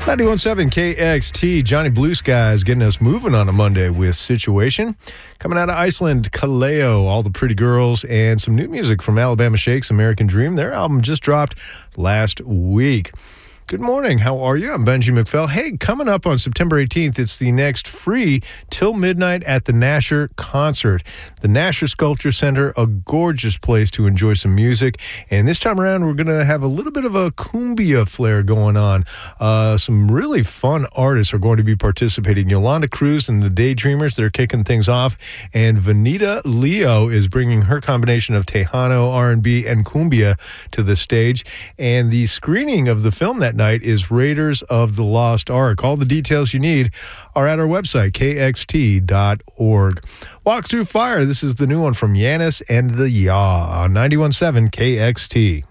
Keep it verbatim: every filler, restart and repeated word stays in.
ninety-one point seven K X T, Johnny Blue Skies getting us moving on a Monday with Situation. Coming out of Iceland, Kaleo, All the Pretty Girls, and some new music from Alabama Shakes, American Dream. Their album just dropped last week. Good morning. How are you? I'm Benji McFell. Hey, coming up on September eighteenth, it's the next free Till Midnight at the Nasher concert. The Nasher Sculpture Center, a gorgeous place to enjoy some music. And this time around, we're going to have a little bit of a cumbia flair going on. Uh, some really fun artists are going to be participating. Yolanda Cruz and the Daydreamers, they're kicking things off. And Vanita Leo is bringing her combination of Tejano, R and B, and cumbia to the stage. And the screening of the film that night is Raiders of the Lost Ark. All the details you need are at our website, K X T dot org. Walk Through Fire. This is the new one from Yanis and the Yaw on ninety-one point seven K X T.